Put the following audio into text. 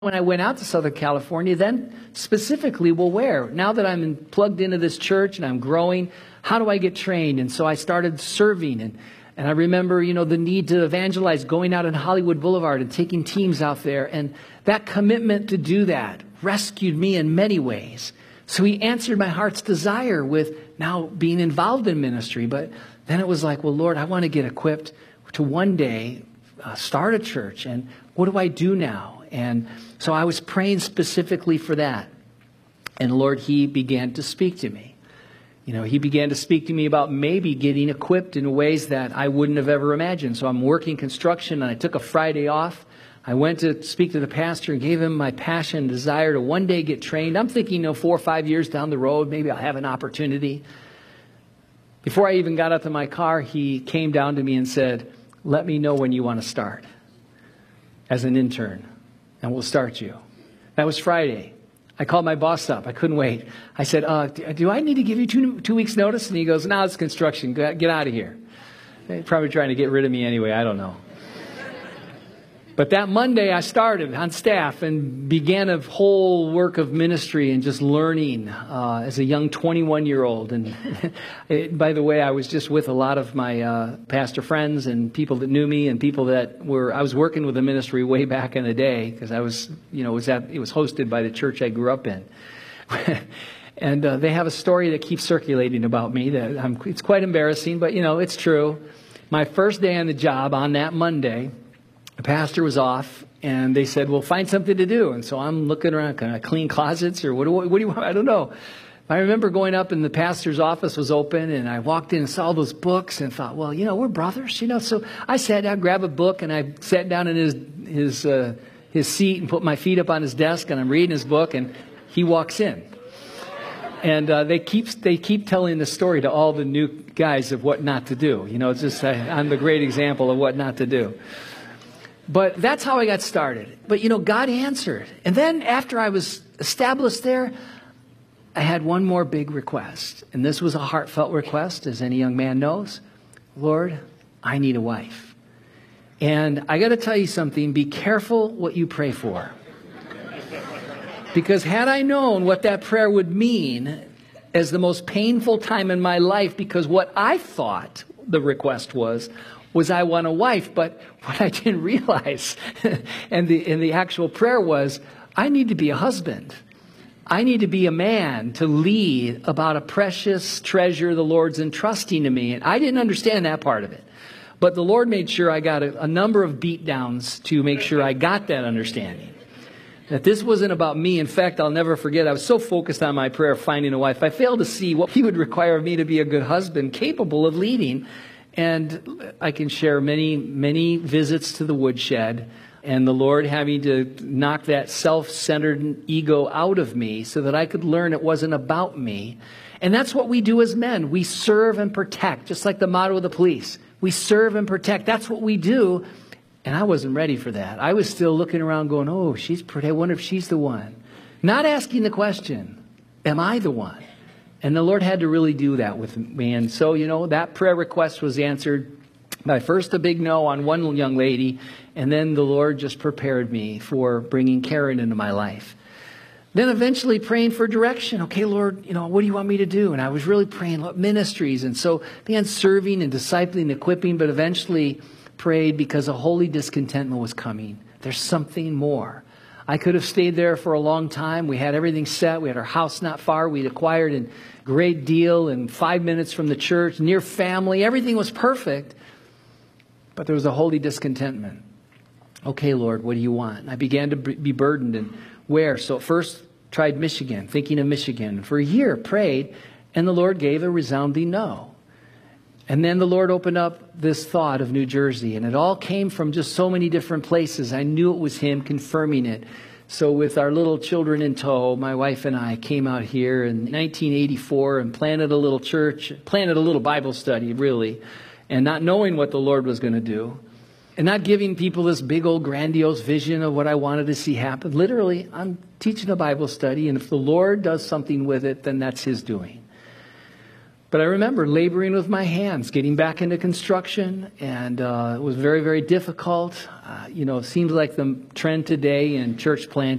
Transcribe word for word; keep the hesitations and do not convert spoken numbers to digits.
When I went out to Southern California, then specifically, well, where? Now that I'm in, plugged into this church and I'm growing, how do I get trained? And so I started serving. And, and I remember, you know, the need to evangelize, going out on Hollywood Boulevard and taking teams out there. And that commitment to do that rescued me in many ways. So he answered my heart's desire with now being involved in ministry. But then it was like, well, Lord, I want to get equipped to one day uh, start a church. And what do I do now? And so I was praying specifically for that. And Lord, he began to speak to me. You know, he began to speak to me about maybe getting equipped in ways that I wouldn't have ever imagined. So I'm working construction and I took a Friday off. I went to speak to the pastor and gave him my passion and desire to one day get trained. I'm thinking, you know, four or five years down the road, maybe I'll have an opportunity. Before I even got out to my car, he came down to me and said, let me know when you want to start as an intern. And we'll start you. That was Friday. I called my boss up. I couldn't wait. I said, uh, do I need to give you two, two weeks notice? And he goes, no, it's construction. Get, get out of here. They're probably trying to get rid of me anyway. I don't know. But that Monday I started on staff and began a whole work of ministry and just learning uh, as a young twenty-one-year-old. And it, by the way, I was just with a lot of my uh, pastor friends and people that knew me and people that were, I was working with the ministry way back in the day because I was, you know, was at, it was hosted by the church I grew up in. And uh, they have a story that keeps circulating about me that I'm, it's quite embarrassing, but you know, it's true. My first day on the job on that Monday, the pastor was off, and they said, well, find something to do. And so I'm looking around, can I clean closets, or what do, what do you want? I don't know. I remember going up, and the pastor's office was open, and I walked in and saw those books and thought, well, you know, we're brothers, you know. So I sat down, grabbed a book, and I sat down in his his uh, his seat and put my feet up on his desk, and I'm reading his book, and he walks in. And uh, they keep they keep telling the story to all the new guys of what not to do. You know, it's just, uh, I'm the great example of what not to do. But that's how I got started. But, you know, God answered. And then after I was established there, I had one more big request. And this was a heartfelt request, as any young man knows. Lord, I need a wife. And I got to tell you something. Be careful what you pray for. Because had I known what that prayer would mean as the most painful time in my life, because what I thought the request was, was I want a wife. But what I didn't realize, and the and the actual prayer was, I need to be a husband. I need to be a man to lead about a precious treasure the Lord's entrusting to me. And I didn't understand that part of it. But the Lord made sure I got a, a number of beatdowns to make sure I got that understanding. That this wasn't about me. In fact, I'll never forget, I was so focused on my prayer of finding a wife, I failed to see what He would require of me to be a good husband, capable of leading. And I can share many, many visits to the woodshed and the Lord having to knock that self-centered ego out of me so that I could learn it wasn't about me. And that's what we do as men. We serve and protect, just like the motto of the police. We serve and protect. That's what we do. And I wasn't ready for that. I was still looking around going, oh, she's pretty. I wonder if she's the one. Not asking the question, am I the one? And the Lord had to really do that with me. And so, you know, that prayer request was answered by first a big no on one young lady. And then the Lord just prepared me for bringing Karen into my life. Then eventually praying for direction. Okay, Lord, you know, what do you want me to do? And I was really praying ministries. And so began serving and discipling, equipping, but eventually prayed because a holy discontentment was coming. There's something more. I could have stayed there for a long time. We had everything set. We had our house not far. We'd acquired a great deal and five minutes from the church, near family. Everything was perfect. But there was a holy discontentment. Okay, Lord, what do you want? And I began to be burdened. And where? So at first tried Michigan, thinking of Michigan. For a year prayed, and the Lord gave a resounding no. And then the Lord opened up this thought of New Jersey. And it all came from just so many different places. I knew it was Him confirming it. So with our little children in tow, my wife and I came out here in nineteen eighty-four and planted a little church, planted a little Bible study, really. And not knowing what the Lord was going to do. And not giving people this big old grandiose vision of what I wanted to see happen. Literally, I'm teaching a Bible study. And if the Lord does something with it, then that's His doing. But I remember laboring with my hands, getting back into construction, and uh, it was very, very difficult. Uh, you know, it seems like the trend today in church planting